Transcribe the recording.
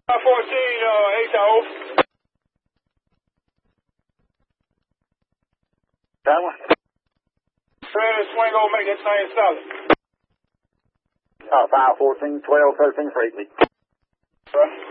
514, 8 off. That one? Trying to swing over, make that thing solid. 514, 12, 13 for 8 lead. Right.